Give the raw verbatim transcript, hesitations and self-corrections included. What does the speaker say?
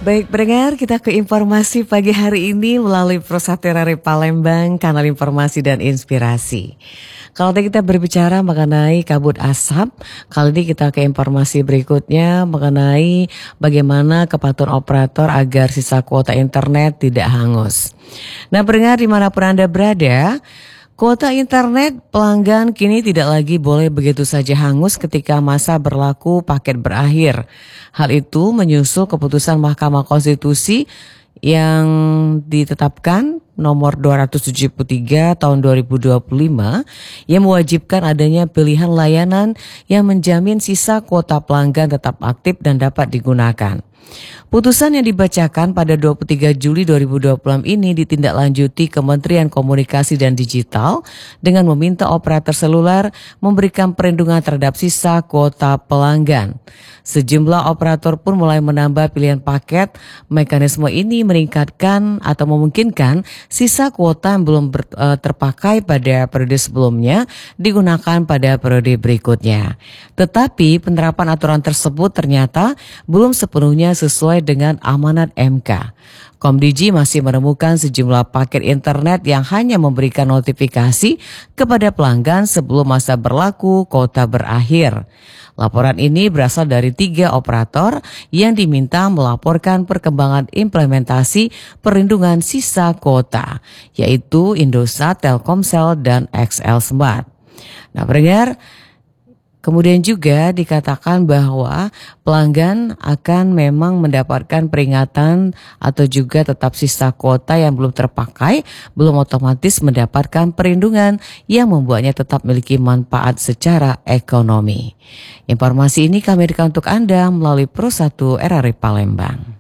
Baik pendengar, kita ke informasi pagi hari ini melalui Pro satu R R I Palembang, kanal informasi dan inspirasi. Kalau tadi kita berbicara mengenai kabut asap, kali ini kita ke informasi berikutnya mengenai bagaimana kepatuhan operator agar sisa kuota internet tidak hangus. Nah pendengar dimanapun Anda berada, kuota internet pelanggan kini tidak lagi boleh begitu saja hangus ketika masa berlaku paket berakhir. Hal itu menyusul keputusan Mahkamah Konstitusi yang ditetapkan nomor dua ratus tujuh puluh tiga tahun dua ribu dua puluh lima yang mewajibkan adanya pilihan layanan yang menjamin sisa kuota pelanggan tetap aktif dan dapat digunakan. Putusan yang dibacakan pada dua puluh tiga Juli dua ribu dua puluh enam ini ditindaklanjuti Kementerian Komunikasi dan Digital dengan meminta operator seluler memberikan perlindungan terhadap sisa kuota pelanggan. Sejumlah operator pun mulai menambah pilihan paket. Mekanisme ini meningkatkan atau memungkinkan sisa kuota yang belum ber, uh, terpakai pada periode sebelumnya digunakan pada periode berikutnya. Tetapi penerapan aturan tersebut ternyata belum sepenuhnya sesuai dengan amanat M K. Komdigi masih menemukan sejumlah paket internet yang hanya memberikan notifikasi kepada pelanggan sebelum masa berlaku kuota berakhir. Laporan ini berasal dari tiga operator yang diminta melaporkan perkembangan implementasi perlindungan sisa kuota, yaitu Indosat, Telkomsel, dan X L Smart. Nah, pendengar, kemudian juga dikatakan bahwa pelanggan akan memang mendapatkan peringatan atau juga tetap sisa kuota yang belum terpakai, belum otomatis mendapatkan perlindungan yang membuatnya tetap memiliki manfaat secara ekonomi. Informasi ini kami berikan untuk Anda melalui Pro satu R R I Palembang.